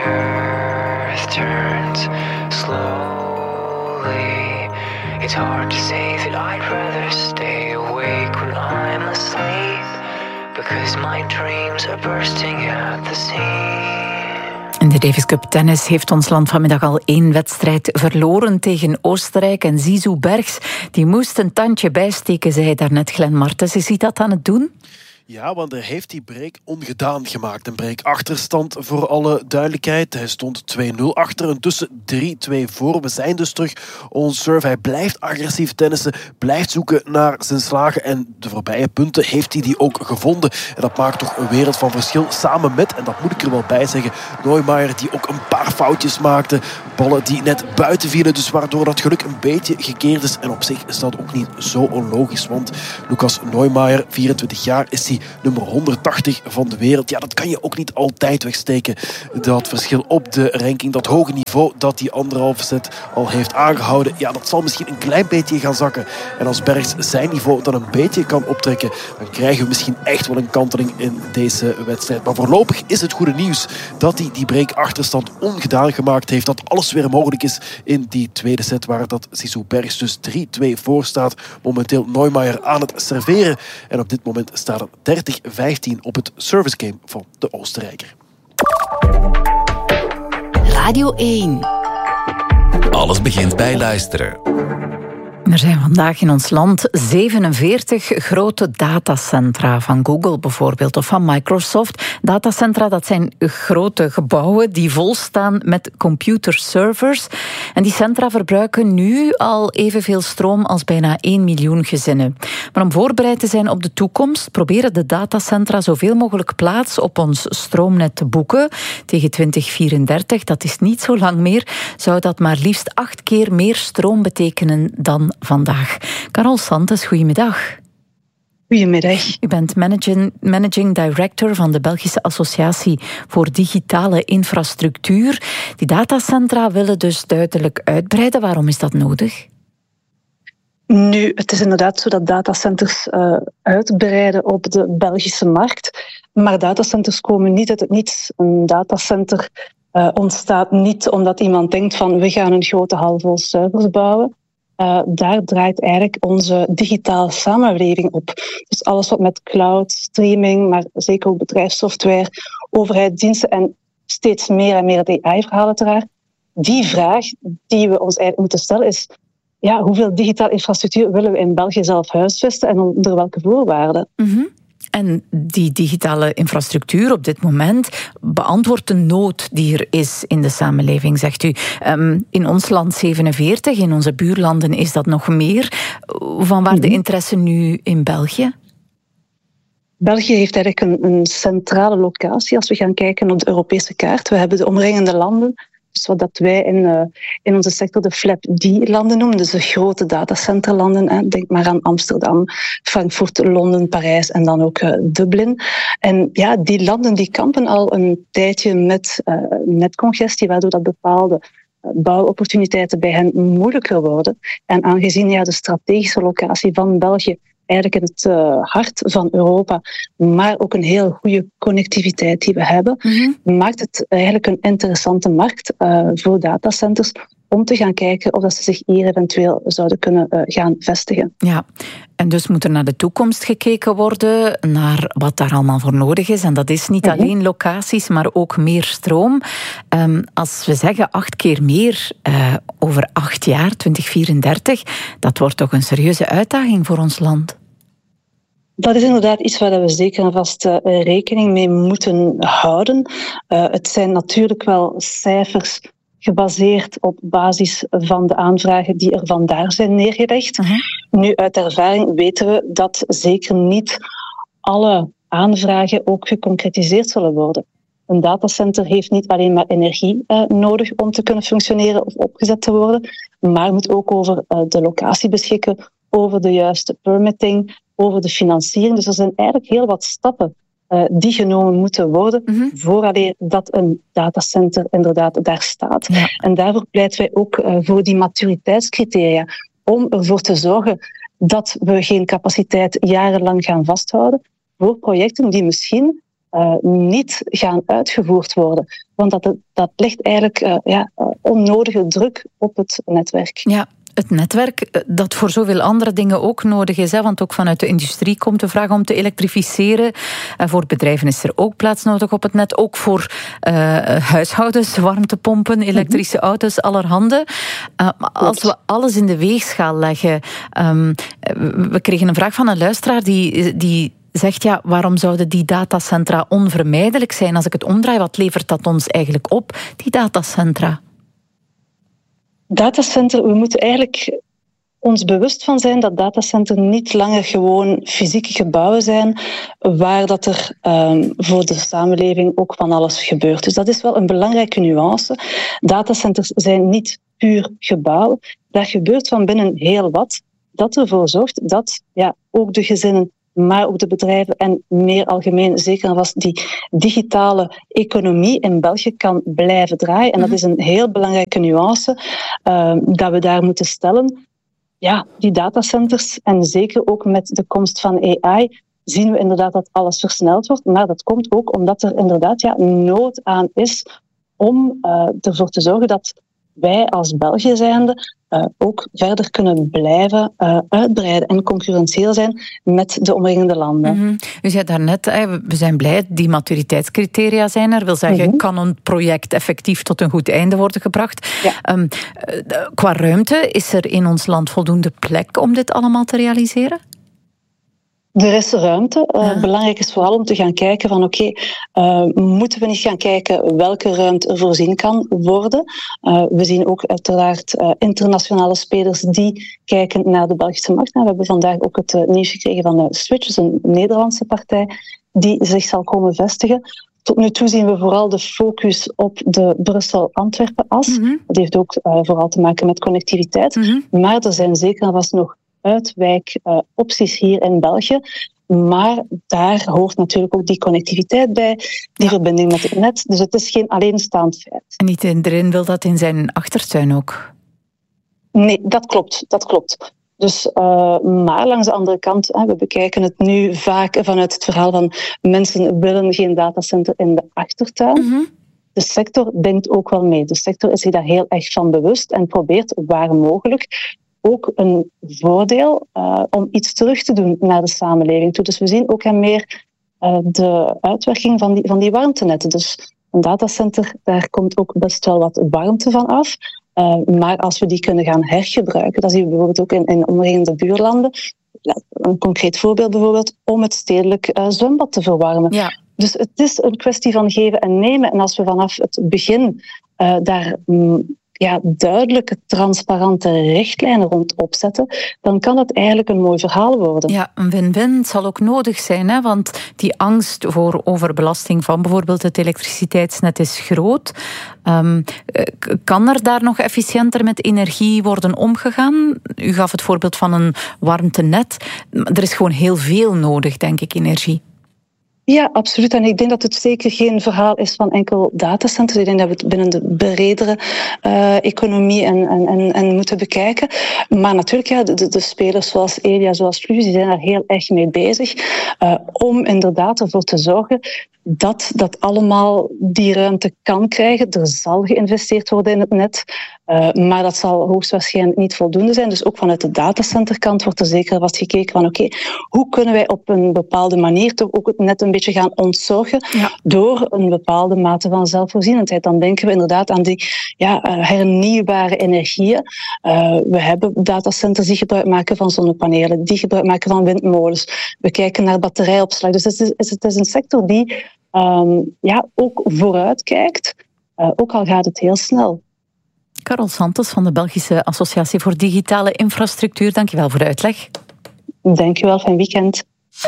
earth turns slowly. It's hard to say that I'd rather stay awake when I'm asleep, because my dreams are bursting at the seams. In de Davis Cup tennis heeft ons land vanmiddag al 1 wedstrijd verloren tegen Oostenrijk. En Zizou Bergs die moest een tandje bijsteken, zei daarnet Glenn Martens. Is hij dat aan het doen? Ja, want hij heeft die break ongedaan gemaakt. Een break-achterstand voor alle duidelijkheid. Hij stond 2-0 achter, intussen 3-2 voor. We zijn dus terug on serve. Hij blijft agressief tennissen, blijft zoeken naar zijn slagen. En de voorbije punten heeft hij die ook gevonden. En dat maakt toch een wereld van verschil. Samen met, en dat moet ik er wel bij zeggen, Neumeier, die ook een paar foutjes maakte. Ballen die net buiten vielen, dus waardoor dat geluk een beetje gekeerd is. En op zich is dat ook niet zo onlogisch, want Lucas Neumeier, 24 jaar, is hij nummer 180 van de wereld. Ja, dat kan je ook niet altijd wegsteken. Dat verschil op de ranking, dat hoge niveau dat die 1,5 set al heeft aangehouden, ja, dat zal misschien een klein beetje gaan zakken. En als Bergs zijn niveau dan een beetje kan optrekken, dan krijgen we misschien echt wel een kanteling in deze wedstrijd. Maar voorlopig is het goede nieuws dat hij die break-achterstand ongedaan gemaakt heeft. Dat alles weer mogelijk is in die tweede set, waar dat Zizou Bergs dus 3-2 voor staat. Momenteel Neumeier aan het serveren. En op dit moment staat het 30-15 op het service game van de Oostenrijker. Radio 1. Alles begint bij luisteren. Er zijn vandaag in ons land 47 grote datacentra van Google bijvoorbeeld of van Microsoft. Datacentra, dat zijn grote gebouwen die volstaan met computerservers. En die centra verbruiken nu al evenveel stroom als bijna 1 miljoen gezinnen. Maar om voorbereid te zijn op de toekomst proberen de datacentra zoveel mogelijk plaats op ons stroomnet te boeken. Tegen 2034, dat is niet zo lang meer, zou dat maar liefst 8 keer meer stroom betekenen dan vandaag. Carol Santes, goedemiddag. Goedemiddag. U bent managing director van de Belgische Associatie voor Digitale Infrastructuur. Die datacentra willen dus duidelijk uitbreiden. Waarom is dat nodig? Nu, het is inderdaad zo dat datacenters uitbreiden op de Belgische markt. Maar datacenters komen niet uit het niets. Een datacenter ontstaat niet omdat iemand denkt van we gaan een grote hal vol servers bouwen. Daar draait eigenlijk onze digitale samenleving op. Dus alles wat met cloud, streaming, maar zeker ook bedrijfssoftware, overheidsdiensten en steeds meer en meer het AI-verhaal uiteraard. Die vraag die we ons eigenlijk moeten stellen is, ja, hoeveel digitale infrastructuur willen we in België zelf huisvesten en onder welke voorwaarden? Mm-hmm. En die digitale infrastructuur op dit moment beantwoordt de nood die er is in de samenleving, zegt u. In ons land 47, in onze buurlanden is dat nog meer. Vanwaar de interesse nu in België? België heeft eigenlijk een centrale locatie als we gaan kijken op de Europese kaart. We hebben de omringende landen. Dus wat wij in onze sector de FLAP-D-landen noemen, dus de grote datacenterlanden. Denk maar aan Amsterdam, Frankfurt, Londen, Parijs en dan ook Dublin. En ja, die landen die kampen al een tijdje met netcongestie, waardoor dat bepaalde bouwopportuniteiten bij hen moeilijker worden. En aangezien de strategische locatie van België eigenlijk in het hart van Europa, maar ook een heel goede connectiviteit die we hebben, maakt het eigenlijk een interessante markt voor datacenters om te gaan kijken of dat ze zich hier eventueel zouden kunnen gaan vestigen. Ja, en dus moet er naar de toekomst gekeken worden, naar wat daar allemaal voor nodig is. En dat is niet alleen locaties, maar ook meer stroom. Als we zeggen 8 keer meer over 8 jaar, 2034, dat wordt toch een serieuze uitdaging voor ons land? Dat is inderdaad iets waar we zeker en vast rekening mee moeten houden. Het zijn natuurlijk wel cijfers gebaseerd op basis van de aanvragen die er vandaar zijn neergelegd. Nu, uit ervaring weten we dat zeker niet alle aanvragen ook geconcretiseerd zullen worden. Een datacenter heeft niet alleen maar energie nodig om te kunnen functioneren of opgezet te worden, maar moet ook over de locatie beschikken, over de juiste permitting, over de financiering. Dus er zijn eigenlijk heel wat stappen die genomen moeten worden vooraleer dat een datacenter inderdaad daar staat. Ja. En daarvoor pleiten wij ook voor die maturiteitscriteria, om ervoor te zorgen dat we geen capaciteit jarenlang gaan vasthouden voor projecten die misschien niet gaan uitgevoerd worden. Want dat legt eigenlijk onnodige druk op het netwerk. Ja. Het netwerk dat voor zoveel andere dingen ook nodig is. Hè? Want ook vanuit de industrie komt de vraag om te elektrificeren. Voor bedrijven is er ook plaats nodig op het net. Ook voor huishoudens, warmtepompen, elektrische auto's, allerhande. Als we alles in de weegschaal leggen... we kregen een vraag van een luisteraar die zegt, ja, waarom zouden die datacentra onvermijdelijk zijn? Als ik het omdraai, wat levert dat ons eigenlijk op, die datacentra? Datacenter, we moeten eigenlijk ons bewust van zijn dat datacenter niet langer gewoon fysieke gebouwen zijn waar dat er voor de samenleving ook van alles gebeurt. Dus dat is wel een belangrijke nuance. Datacenters zijn niet puur gebouwen. Daar gebeurt van binnen heel wat dat ervoor zorgt dat ook de gezinnen, maar ook de bedrijven en meer algemeen zeker en vast die digitale economie in België kan blijven draaien. En dat is een heel belangrijke nuance dat we daar moeten stellen. Ja, die datacenters en zeker ook met de komst van AI zien we inderdaad dat alles versneld wordt. Maar dat komt ook omdat er inderdaad nood aan is om ervoor te zorgen dat wij als België zijnde ook verder kunnen blijven uitbreiden en concurrentieel zijn met de omringende landen. Mm-hmm. U zei daarnet, we zijn blij, die maturiteitscriteria zijn er. Wil zeggen, kan een project effectief tot een goed einde worden gebracht? Ja. Qua ruimte, is er in ons land voldoende plek om dit allemaal te realiseren? Er is ruimte. Belangrijk is vooral om te gaan kijken van moeten we niet gaan kijken welke ruimte er voorzien kan worden. We zien ook uiteraard internationale spelers die kijken naar de Belgische markt. We hebben vandaag ook het nieuws gekregen van Switch, een Nederlandse partij, die zich zal komen vestigen. Tot nu toe zien we vooral de focus op de Brussel-Antwerpen-as. Mm-hmm. Dat heeft ook vooral te maken met connectiviteit. Mm-hmm. Maar er zijn zeker en vast nog uitwijkopties hier in België. Maar daar hoort natuurlijk ook die connectiviteit bij, die verbinding met het net. Dus het is geen alleenstaand feit. En niet iedereen wil dat in zijn achtertuin ook? Nee, dat klopt. Dus, maar langs de andere kant, we bekijken het nu vaak vanuit het verhaal van mensen willen geen datacenter in de achtertuin. Mm-hmm. De sector denkt ook wel mee. De sector is zich daar heel erg van bewust en probeert waar mogelijk ook een voordeel om iets terug te doen naar de samenleving toe. Dus we zien ook meer de uitwerking van die warmtenetten. Dus een datacenter, daar komt ook best wel wat warmte van af. Maar als we die kunnen gaan hergebruiken, dat zien we bijvoorbeeld ook in omringende buurlanden. Een concreet voorbeeld bijvoorbeeld, om het stedelijk zwembad te verwarmen. Ja. Dus het is een kwestie van geven en nemen. En als we vanaf het begin daar duidelijke, transparante richtlijnen rond opzetten, dan kan het eigenlijk een mooi verhaal worden. Ja, een win-win. Het zal ook nodig zijn, hè? Want die angst voor overbelasting van bijvoorbeeld het elektriciteitsnet is groot. Kan er daar nog efficiënter met energie worden omgegaan? U gaf het voorbeeld van een warmtenet. Er is gewoon heel veel nodig, denk ik, energie. Ja, absoluut. En ik denk dat het zeker geen verhaal is van enkel datacenters. Ik denk dat we het binnen de bredere economie en moeten bekijken. Maar natuurlijk, de spelers zoals Elia, zoals Fluvius, die zijn daar heel erg mee bezig. Om inderdaad ervoor te zorgen dat allemaal die ruimte kan krijgen. Er zal geïnvesteerd worden in het net. Maar dat zal hoogstwaarschijnlijk niet voldoende zijn. Dus ook vanuit de datacenterkant wordt er zeker wat gekeken van hoe kunnen wij op een bepaalde manier toch ook het net een beetje gaan ontzorgen door een bepaalde mate van zelfvoorzienendheid. Dan denken we inderdaad aan die hernieuwbare energieën. We hebben datacenters die gebruik maken van zonnepanelen, die gebruik maken van windmolens. We kijken naar batterijopslag. Dus het is een sector die ook vooruit kijkt, ook al gaat het heel snel. Carol Santos van de Belgische Associatie voor Digitale Infrastructuur, dankjewel voor de uitleg. Dankjewel, fijn weekend.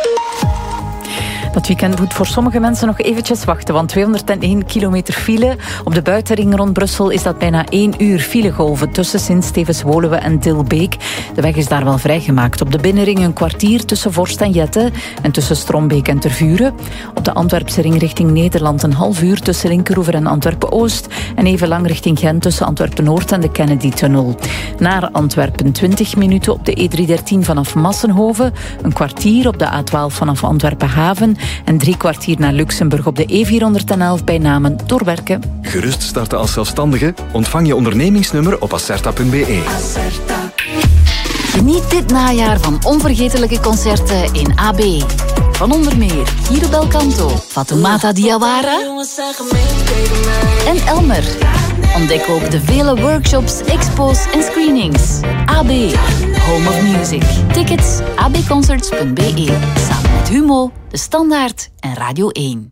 Dat weekend moet voor sommige mensen nog eventjes wachten, want 201 kilometer file. Op de buitenring rond Brussel is dat bijna 1 uur filegolven tussen Sint-Stevens-Woluwe en Dilbeek. De weg is daar wel vrijgemaakt. Op de binnenring een kwartier tussen Vorst en Jette en tussen Strombeek en Tervuren. Op de Antwerpse ring richting Nederland een half uur tussen Linkeroever en Antwerpen-Oost en even lang richting Gent tussen Antwerpen-Noord en de Kennedy-tunnel. Naar Antwerpen 20 minuten op de E313 vanaf Massenhoven, een kwartier op de A12 vanaf Antwerpen-Haven en 3 kwartier naar Luxemburg op de E411 bij Namen doorwerken. Gerust starten als zelfstandige? Ontvang je ondernemingsnummer op acerta.be. Geniet dit najaar van onvergetelijke concerten in AB. Van onder meer Guido Belcanto, Fatoumata Diawara en Elmer. Ontdek ook de vele workshops, expos en screenings. AB, Home of Music. Tickets abconcerts.be. Samen met Humo, De Standaard en Radio 1.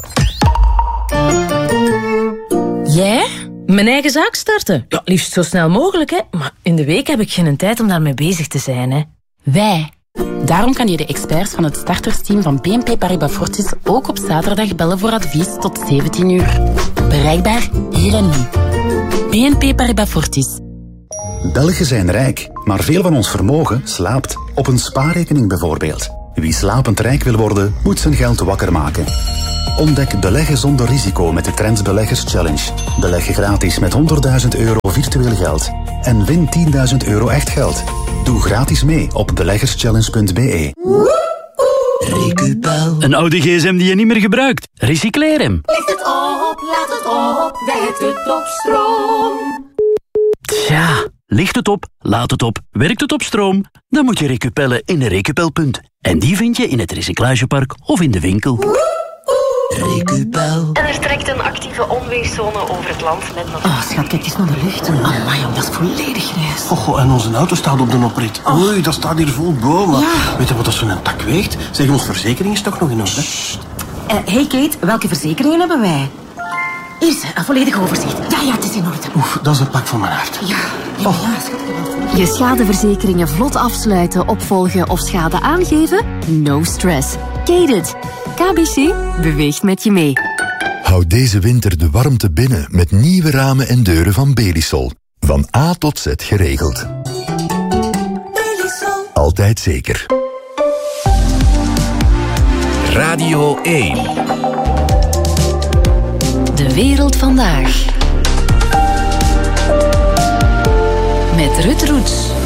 Jij? Mijn eigen zaak starten? Ja, liefst zo snel mogelijk, hè. Maar in de week heb ik geen tijd om daarmee bezig te zijn, hè. Wij. Daarom kan je de experts van het startersteam van BNP Paribas Fortis ook op zaterdag bellen voor advies tot 17 uur. Bereikbaar hier en nu. BNP Paribas Fortis. Belgen zijn rijk, maar veel van ons vermogen slaapt. Op een spaarrekening bijvoorbeeld. Wie slapend rijk wil worden, moet zijn geld wakker maken. Ontdek beleggen zonder risico met de Trends Beleggers Challenge. Beleg je gratis met €100.000 virtueel geld. En win €10.000 echt geld. Doe gratis mee op beleggerschallenge.be. Recupel. Een oude gsm die je niet meer gebruikt. Recycleer hem. Licht het op, laat het op, werkt het op stroom. Tja, ligt het op, laat het op, werkt het op stroom? Dan moet je recupellen in een recupelpunt. En die vind je in het recyclagepark of in de winkel. Recupel. En er trekt een actieve onweerszone over het land met nog... Oh, schat, kijk eens naar de lucht. Amai, dat is volledig grijs. Oh, en onze auto staat op de oprit. Oei, dat staat hier vol bomen. Ja. Weet je wat dat zo'n tak weegt? Zeg, onze verzekering is toch nog in orde? Hey Kate, welke verzekeringen hebben wij? Hier is een volledig overzicht. Ja, het is in orde. Oef, dat is een pak van mijn hart. Ja, schat. Je schadeverzekeringen vlot afsluiten, opvolgen of schade aangeven? No stress. Kate. KBC beweegt met je mee. Houd deze winter de warmte binnen met nieuwe ramen en deuren van Belisol. Van A tot Z geregeld. Belisol. Altijd zeker. Radio 1. De wereld vandaag. Met Ruud Roets.